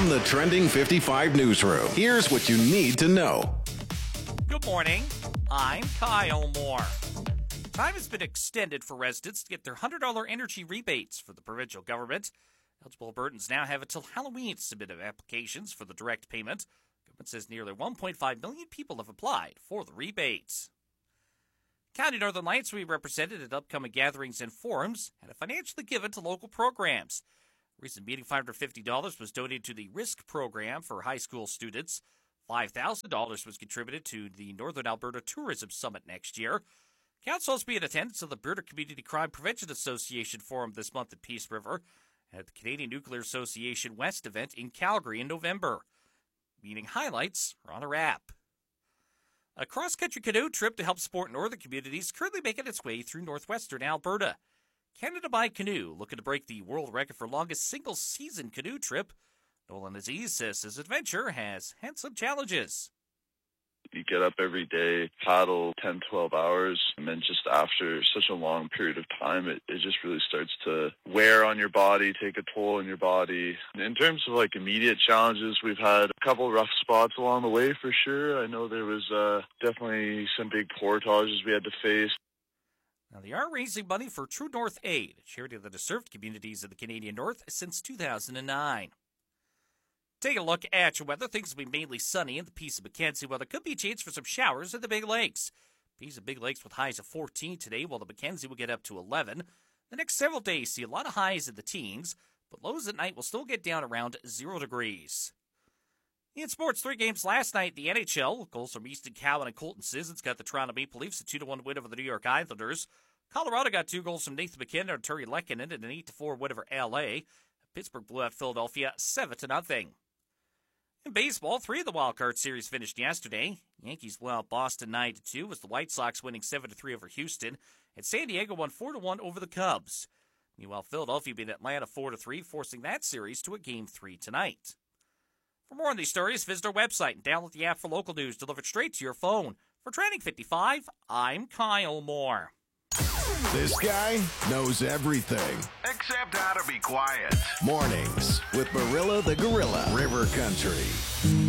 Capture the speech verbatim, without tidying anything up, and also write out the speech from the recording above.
From the Trending fifty-five newsroom, here's what you need to know. Good morning. I'm Kyle Moore. Time has been extended for residents to get their one hundred dollars energy rebates for the provincial government. Eligible Albertans now have until Halloween to submit applications for the direct payment. Government says nearly one point five million people have applied for the rebates. County Northern Lights will be represented at upcoming gatherings and forums and are financially given to local programs. Recent meeting, five hundred fifty dollars was donated to the RISK program for high school students. five thousand dollars was contributed to the Northern Alberta Tourism Summit next year. Council will be in attendance at the Alberta Community Crime Prevention Association Forum this month at Peace River, and at the Canadian Nuclear Association West event in Calgary in November. Meeting highlights are on our app. A cross-country canoe trip to help support northern communities is currently making its way through northwestern Alberta. Canada by Canoe looking to break the world record for longest single-season canoe trip. Nolan Aziz says his adventure has had some challenges. You get up every day, paddle ten, twelve hours, and then just after such a long period of time, it, it just really starts to wear on your body, take a toll on your body. In terms of like immediate challenges, we've had a couple rough spots along the way for sure. I know there was uh, definitely some big portages we had to face. Now, they are raising money for True North Aid, a charity that has served communities in the Canadian North since two thousand nine. Take a look at your weather. Things will be mainly sunny, and the Peace of Mackenzie weather could be a chance for some showers in the Big Lakes. Peace of Big Lakes with highs of fourteen today, while the Mackenzie will get up to eleven. The next several days see a lot of highs in the teens, but lows at night will still get down around zero degrees. In sports, three games last night, the N H L. Goals from Easton Cowan and Colton Sissons got the Toronto Maple Leafs a two to one win over the New York Islanders. Colorado got two goals from Nathan McKinnon and Terry Lehkonen and an eight to four win over L A. Pittsburgh blew out Philadelphia seven to nothing. In baseball, three of the Wild Card Series finished yesterday. Yankees blew out Boston nine to two, with the White Sox winning seven to three over Houston, and San Diego won four to one over the Cubs. Meanwhile, Philadelphia beat Atlanta four to three, forcing that series to a Game three tonight. For more on these stories, visit our website and download the app for local news delivered straight to your phone. For Trending fifty-five, I'm Kyle Moore. This guy knows everything. Except how to be quiet. Mornings with Barilla the Gorilla, River Country.